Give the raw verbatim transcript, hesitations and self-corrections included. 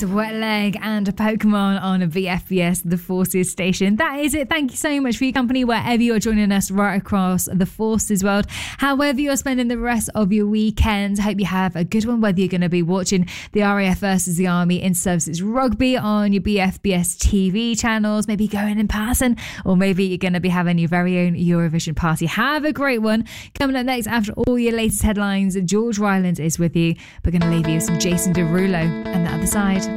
Nice, Wet Leg and a Pokemon on a V F B S The Forces station. That is it. Thank you so much for your company wherever you're joining us right across the Forces world. However you're spending the rest of your weekend, I hope you have a good one, whether you're going to be watching the R A F versus the Army in Services Rugby on your B F B S T V channels, maybe going in person, or maybe you're going to be having your very own Eurovision party. Have a great one. Coming up next, after all your latest headlines, George Ryland is with you. We're going to leave you with some Jason Derulo and the other side.